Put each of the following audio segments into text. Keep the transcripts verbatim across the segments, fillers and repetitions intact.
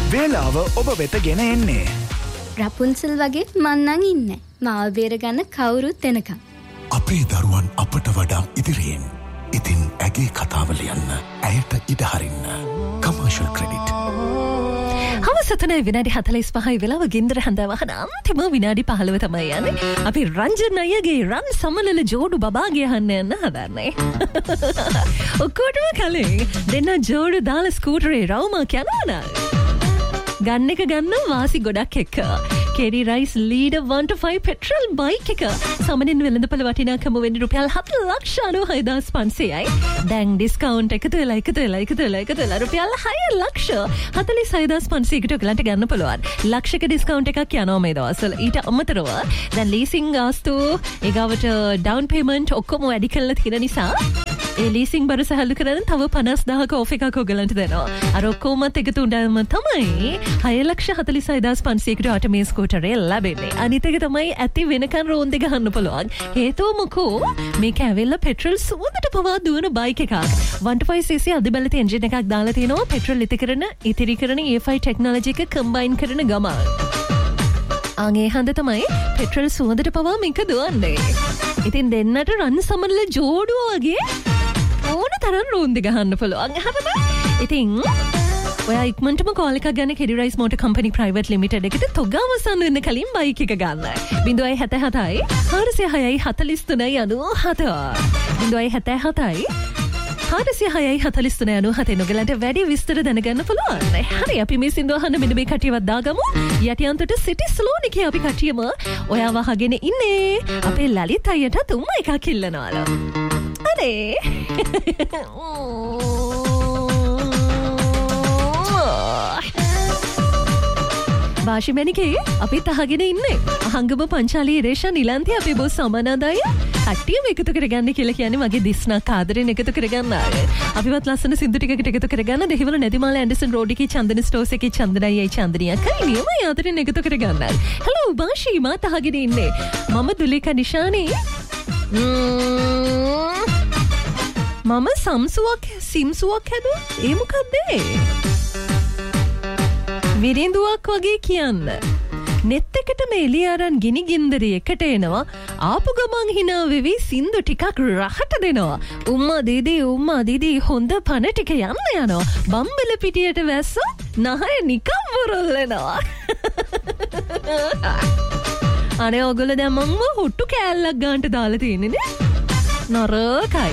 වේලාව ඔබ වෙත ගෙන එන්නේ රපුන්සල් වගේ මන්නන් ඉන්නේ. මාව බේරගන්න කවුරුත් එනකම්. අපේ දරුවන් අපට වඩා ඉදිරියෙන්. ඉතින් ඇගේ කතාව ලියන්න. ඇයට ඉඩ හරින්න. Commercial credit. හවසතන විනාඩි හතළිස් පහයි වෙලාව ගින්දර හඳවහන අන්තිම විනාඩි පහළව තමයි යන්නේ. අපි රංජන් අයියගේ රන් සමනල ජෝඩු බබාගේ අහන්න යන්න හදන්නේ. ඔක්කොටම කලින් දෙන්න ජෝඩු දාලා ස්කූටරේ රවුමක් යනවා. ගන්න එක ගන්න වාසි ගොඩක් එක්ක. කෙරි rice leader one to five petrol bike එක සමනින් වෙළඳපොළ වටිනාකම වෙන්නේ රුපියල් හත ලක්ෂ අනූහය හදාස් පන්සියයි. දැන් ඩිස්කවුන්ට් එකතු වෙලා එකතු වෙලා එකතු වෙලා එකතු වෙලා රුපියල් හය ලක්ෂ හතළිස් හය හදාස් පන්සියයකට ඔයගලන්ට ගන්න පුළුවන්. ලක්ෂයක ඩිස්කවුන්ට් එකක් යනවා මේ දවස්වල. ඊට අමතරව දැන් ලීසින් ගාස්තු ඊගාවට ඩවුන් පේමන්ට් ඔක්කොම වැඩි කරලා තියෙන නිසා ඒ ලීසින් බර සහල්ලු කරන තව පනස් දාහක ඔෆ් එකක් ඔයගලන්ට දෙනවා. අර ඔක්කොමත් එකතු වුණාම තමයි හය ලක්ෂ හතළිස් හය හදාස් පන්සියයකට ඔයාට මේ ස්කූටරේ ලැබෙන්නේ. අනිත් එක තමයි ඇති වෙනකන් රෝන්දේ ගහන්න පුළුවන්. හේතුව මොකෝ මේක ඇවිල්ලා පෙට්‍රල් සුවඳට පවා දුවන බයික් එකක්. one to five cc අධිබලත engine එකක් දාලා තිනවා. පෙට්‍රල් ඉති කරන ඉතිරි කරන E five ටෙක්නොලොජි එක කම්බයින් කරන ගමන්. ආගේ හන්ද තමයි පෙට්‍රල් සුවඳට පවා මේක දුවන්නේ. ඉතින් දෙන්නට රන් සමනල ජෝඩුව වගේ ඕන තරම් රෝන්දේ ගහන්න පුළුවන්. හරිද? ඉතින් ඔයා ඉක්මනටම කෝල් එකක් ගන්න කෙරි rice motor company private limited එකට තොග අවසන් වෙන්න කලින් බයික් එක ගන්න. ज़ीरो सात सात හාරසිය හයයි හතළිස් තුනයි අනූහත ज़ीरो साත साත හාරසිය හයයි හතළිස් තුනයි අනූහත නොගලන්ට වැඩි විස්තර දැනගන්න පුළුවන්. හරි අපි මේ සින්දුව අහන්න මෙන්න මේ කටියවත් දාගමු. යටියන්තට සිටි ස්ලෝනිකේ අපි කටියම ඔයා වහගෙන ඉන්නේ. අපේ ලලිත් අයියට තුම්ම එකක් ඉල්ලනවාලු. අනේ වාශිමැනිකේ අපිත් අහගෙන ඉන්නේ. අහංගම පංචාලී රේෂා නිලන්ති අපේ බොස් සමනදාය කට්ටියම එකතු කරගන්න කියලා කියන්නේ මගේ දිස්නක් ආදරෙන් එකතු කරගන්න අය. අපිවත් ලස්සන සින්දු ටිකකට එකතු කරගන්න දෙහිවල නැදිමාල ඇන්ඩර්සන් රෝඩ් එකේ චන්දන ස්ටෝර්ස් එකේ චන්දනයි චන්දනියක් කයි නියමයි ආදරෙන් එකතු කරගන්න. හෙලෝ වාශි මාත් අහගෙන ඉන්නේ. මම දුලිකා නිෂානි. මම සම්සුවක් සිම්සුවක් හැදුවා. ඒ මොකක්ද ඒ? විරිඳුවක් වගේ කියන්න. නෙත් එකට මේ එළිය අරන් ගිනි ගින්දරේ එකට එනවා. ආපු ගමන් hina වෙවි සින්දු ටිකක් රහට දෙනවා. උම්මා දීදී උම්මා දීදී හොඳ පණ ටික යන්න යනවා. බම්බල පිටියට වැස්සොත් නහය නිකම් වරල්ලනවා. අනේ ඔයගොල්ලෝ දැන් මම හුට්ටු කෑල්ලක් ගන්නට දාලා තියෙන්නේ නේ. නරකයි.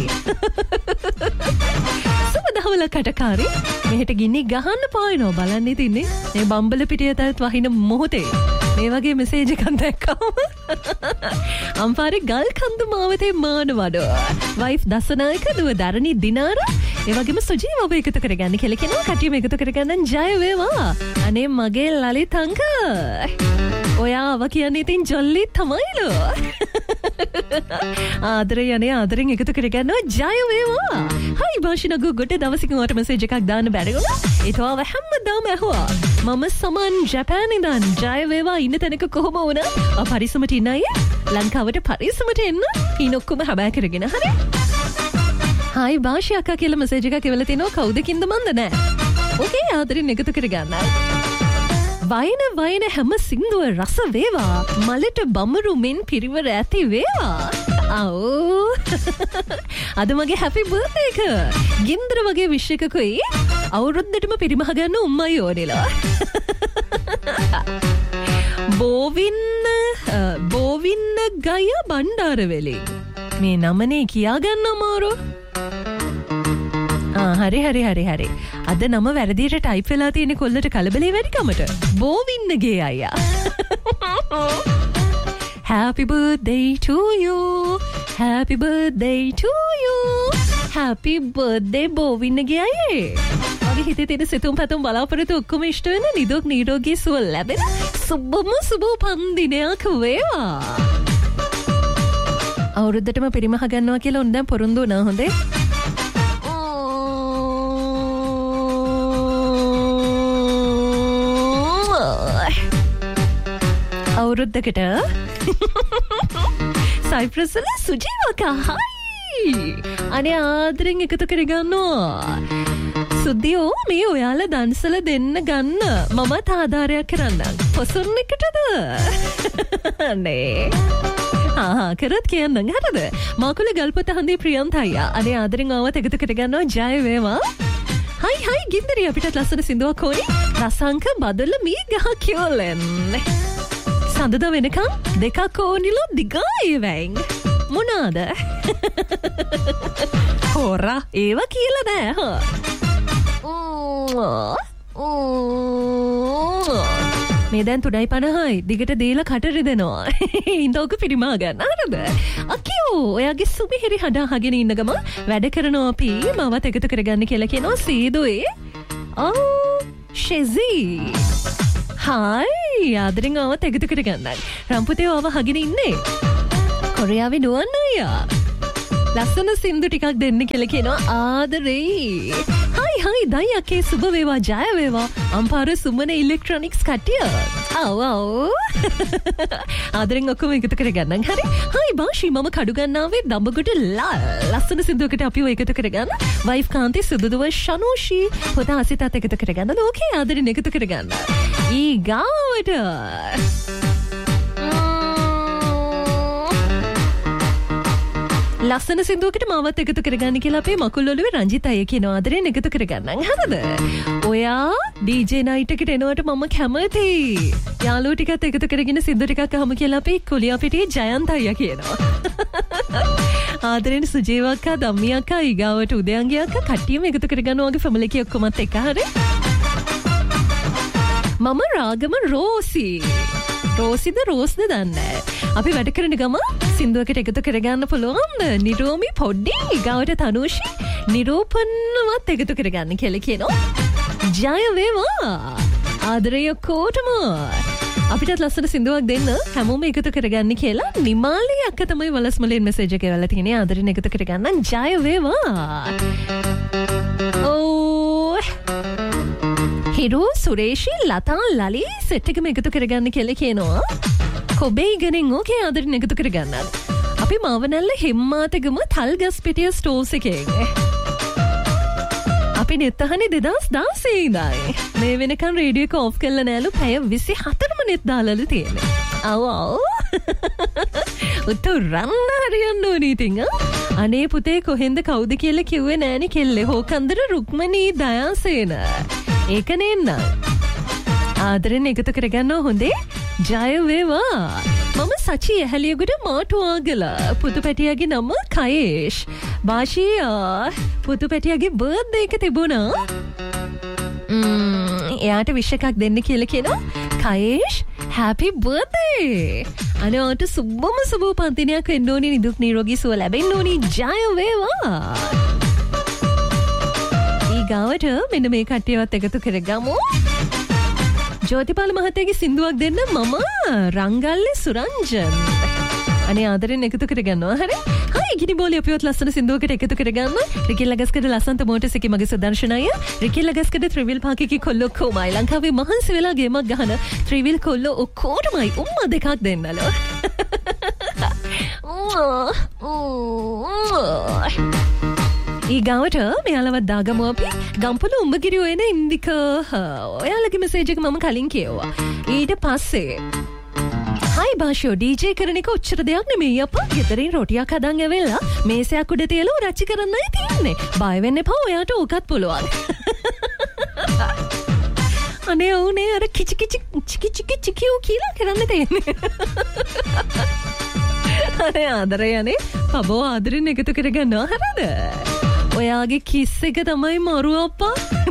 සුබදහවල කටකාරී මෙහෙට ගිනි ගහන්න පායනවා බලන්න ඉතින්නේ. මේ බම්බල පිටියටත් වහින මොහොතේ මේ වගේ මෙසේජ් එකක් දැක්කම අම්පාරේ ගල් කන්ද මාවතේ මානවඩ වයිෆ් දසනායක දුව දරණි දිනාර ඒ වගේම සුජීව ඔබ එකතු කරගන්න කියලා කියනවා. කටියම එකතු කරගන්න ජය වේවා. අනේ මගේ ලලිත් අංකල් ඔයාව කියන්නේ ඉතින් ජොල්ලි තමයිලු. ආදරේ යන්නේ ආදරෙන් එකතු කරගන්නවා ජය වේවා. හයි භාෂිනගු ගොඩ දවසකින් ඔයාට මෙසේජ් එකක් දාන්න බැරි වුණා. ඒතව හැමදාම ඇහුවා. මම සමන් ජපාන් ඉඳන් ජය වේවා ඉන්න තැනක කොහොම වුණා? ආ පරිස්සමට ඉන්න අය ලංකාවට පරිස්සමට එන්න. පින් ඔක්කොම හැබෑ කරගෙන හරි. හයි භාෂි අක්කා කියලා මෙසේජ් එකක් එවලා තිනවා. කවුද කින්ද මන්ද නෑ. ඕකේ ආදරෙන් එකතු කරගන්න. වයින වයින හැම සින්දුව රස වේවා. මලට බඹරු මෙන් පිරිවර ඇති වේවා. ආවෝ අද මගේ හැපි බර්ත්ඩේ එක. ගින්දර වගේ විශ් එකකුයි අවුරුද්දටම පිරිමහ ගන්න උම්මයි ඕනෙලා. බෝවින්න බෝවින්න ගය බණ්ඩාරවෙලි. මේ නමනේ කියාගන්න අමාරු. ආ හරි හරි හරි හරි. අද නම වැරදියට ටයිප් වෙලා තියෙන කොල්ලට කලබලේ වැඩිකමට. බෝවින්නගේ අයියා. Happy birthday to you. Happy birthday to you. Happy birthday බෝවින්නගේ අයියේ. මගේ හිතේ තියෙන සිතුම් පැතුම් බලාපොරොත්තු ඔක්කොම ඉෂ්ට වෙන නිදුක් නිරෝගී සුව ලැබෙන සුබම සුබ උපන්දිනයක් වේවා. අවුරුද්දටම පිරිමහ ගන්නවා කියලා උන් දැන් පොරොන්දු වුණා හොඳේ. අවුරුද්දකට සයිප්‍රස්වල සුජීවකා හයි. අනේ ආදරෙන් එකතු කරගන්නවා. සුද්දියෝ මේ ඔයාලා දන්සල දෙන්න ගන්න මමත් ආධාරයක් කරන්නම්. පොසොන් එකටද? නේ. ආහා කරත් කියන්නම් හරිද? මාකුල ගල්පොත හන්දියේ ප්‍රියන්ත අයියා. අනේ ආදරෙන් ආවත් එකතු කර ගන්නවා ජය වේවා. හයි හයි ගින්දරි අපිටත් ලස්සන සින්දුවක් ඕනි. රසංක බදල මී ගහ කියෝලෙන්. සඳද වෙනකම් දෙකක් ඕනිලු දිගයි වැං. මොනාද? හොරා ඒව කියලා නෑ හා. මේ දැන් තුනයි පනහයි දිගට දීලා කට රිදෙනවා. ඉන්දෝක පිරිමා ගන්න හරිද? අකියෝ ඔයාගේ සුමිහිරි හඩ අහගෙන ඉන්න ගම වැඩ කරනවා අපි මවත් එකතු කරගන්න කියලා කියනවා සීදුවේ. ආ ෂෙසී. හායි ආදරෙන් ආවත් එකතු කරගන්නයි. රම්පුතේ ආව අහගෙන ඉන්නේ. කොරියාවේ නුවන් අයියා. ලස්සන සින්දු ටිකක් දෙන්න කියලා කියනවා ආදරේ. හයි හයි දයකේ සුබ වේවා ජය වේවා අම්පාර සුමන ඉලෙක්ට්‍රොනික්ස් කට්ටිය. ආව් ආව්. ආදරෙන් ඔක්කොම එකතු කරගන්නම් හරි. හයි බාෂි මම කඩු ගන්නාවේ දඹගොඩ ලස්සන සින්දුවකට අපිව එකතු කරගන්න. වයිෆ් කාන්ති සුදුදුව ෂනෝෂි පොතා අසිතත් එකතු කරගන්න. ඕකේ ආදරෙන් එකතු කරගන්න. ඊ ගාවට ලස්සන සින්දුවකට මාවත් එකතු කරගන්න කියලා අපේ මකුල්ලොළුවේ රංජිත් අය කියනවා ආදරෙන් එකතු කරගන්නම් හරිද? ඔයා ඩීජේ නයිට් එකට එනවට මම කැමතියි. යාළුවෝ ටිකත් එකතු කරගෙන සින්දු ටිකක් අහමු කියලා අපේ කුලියා පිටියේ ජයන්ත අයියා කියනවා. ආදරෙන් සුජීව අක්කා, ධම්මි අක්කා, ඊගාවට උදයන්ගේ අක්කා කට්ටියම එකතු කරගන්නවා වගේ ෆැමිලි එකක් ඔක්කොමත් එක හරි. මම රාගම රෝසි. රෝසිද රෝස්ද දන්නේ. අපි වැඩ කරන ගම සින්දුවකට එකතු කරගන්න පුළුවන් නිරෝමි පොඩ්ඩි ගාවට තනුෂි නිරූපන්නවත් එකතු කරගන්න කියලා කියනවා. ජය වේවා ආදරය කොටම අපිටත් ලස්සන සින්දුවක් දෙන්න හැමෝම එකතු කරගන්න කියලා නිමාලි අක්ක තමයි වලස්මලෙන් මෙසේජ් එක එවලා තියෙන්නේ ආදරෙන් එකතු කරගන්න ජය වේවා. ඕ හිරු සුරේෂි ලතා ලලි සෙට් එකම එකතු කරගන්න කියලා කියනවා. කොබේ ඉගෙනින් ඕකේ ආදරෙන් එකතු කරගන්න. අපි මාවනැල්ල හෙම්මාතගම තල්ගස් පිටිය ස්ටෝර්ස් එකේ. අපි නෙත් අහන්නේ දෙදහස් දාසය ඉඳයි. මේ වෙනකන් රේඩියෝ එක ඔෆ් කරලා නෑලු පැය විසි හතරම නෙත් දාලාලු තියෙන්නේ. අව් අව්. උතුරන්න හරියන්න ඕනේ ඉතින්. අනේ පුතේ කොහෙන්ද කවුද කියලා කිව්වේ නෑනේ කෙල්ලේ. හොකන්දර රුක්මනී දයාසේන. ඒක නෙන්න. ආදරෙන් එකතු කරගන්නවා හොඳේ. ජය වේවා. මම සචි ඇහැලියගොඩ මාටුවාගල. පුතු පැටියාගේ නම කයේෂ්. බාෂියා පුතු පැටියාගේ බර්ත්ඩේ එක තිබුණා. ම්ම් එයාට විශ් එකක් දෙන්න කියලා කියනවා. කයේෂ් හැපි බර්ත්ඩේ. අනේ ඔයාට සුබම සුබ පන්තිනයක් වෙන්න ඕනි. නිදුක් නිරෝගී සුව ලැබෙන්න ඕනි. ජය වේවා. ඊගාවට මෙන්න මේ කට්ටියවත් එකතු කරගමු. ජෝතිපාල මහත්තයාගේ සින්දුවක් දෙන්න මම රංගල්ලේ සුරංජන්. අනේ ආදරෙන් එකතු කරගන්නවා හරි. හයි ගිනි බෝලි අපිවත් ලස්සන සින්දුවකට එකතු කරගන්න. රිකිල් ලගස්කඩ ලස්සන්ත මෝටර්ස් එකේ මගේ සුදර්ශන අය. රිකිල් ලගස්කඩ ත්‍රිවිල් පාකකේ කොල්ලෝ කොමයි ලංකාවේ මහන්සි වෙලා ගේමක් ගහන ත්‍රිවිල් කොල්ලෝ ඔක්කොටමයි උම්මා දෙකක් දෙන්නලු. ඊගාවට මෙයාලවත් දාගමු අපි ගම්පොළ උඹගිරි ඔයන ඉන්දික ඔයාලගේ මෙසේජ් එක මම කලින් කියවුවා. ඊට පස්සේ හයි බාෂෝ ඩීජේ කරන එක ඔච්චර දෙයක් නෙමෙයි අප්පා. ගෙදරින් රොටියක් හදන් ඇවිල්ලා මේසයක් උඩ තියලා රච්චි කරන්නයි තියෙන්නේ. බය වෙන්න එපා ඔයාට ඕකත් පුළුවන්. අනේ ඕනේ අර කිචි කිචි චිකි චිකි චිකියෝ කියලා කරන්න තියෙන්නේ. අනේ ආදරේ අනේ පබෝ ආදරෙන් එකතු කරගන්නවා හරිද? ඔයාගේ කිස් එක තමයි මරු අප්පා.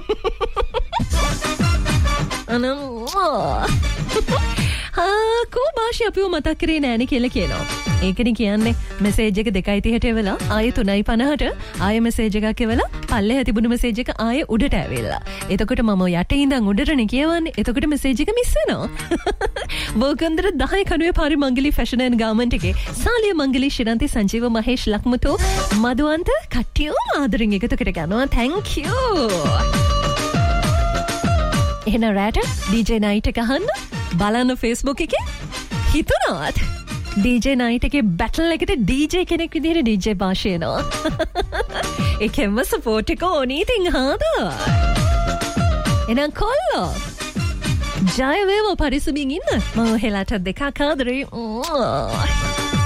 අනම්මා. හා කෝ බාෂි අපිව මතක් කරේ නෑනේ කියලා කියනවා. ඒකනේ කියන්නේ මෙසේජ් එක දෙකයි තිහට එවලා ආයෙ තුනයි පනහට ආයෙ මෙසේජ් එකක් එවලා පල්ලෙහා තිබුණු මෙසේජ් එක ආයෙ උඩට ඇවිල්ලා. එතකොට මම යට ඉඳන් උඩටනේ කියවන්නේ. එතකොට මෙසේජ් එක මිස් වෙනවා. වෝකන්දර දහය කණුවේ පාරි මංගලි ෆැෂන් ඇන්ඩ් ගාමන්ට් එකේ සාලිය මංගලි ශිරන්ති සංජීව මහේෂ් ලක්මුතු මදුවන්ත කට්ටියම ආදරෙන් එකතු කර ගන්නවා. thank you. එහෙනම් රැට ඩීජේ නයිට් එක අහන්න බලන්න Facebook එකේ හිතුණාත් ඩීජේ නයිට් එකේ බැටල් එකට ඩීජේ කෙනෙක් විදිහට ඩීජේ භාෂයනවා. ඒකෙන්ම සපෝට් එක ඕනී තින් හාදා. එනම් කොල්ලෝ ජය වේවා පරිස්සමින් ඉන්න. මම හෙලාට දෙකක් ආදරේ.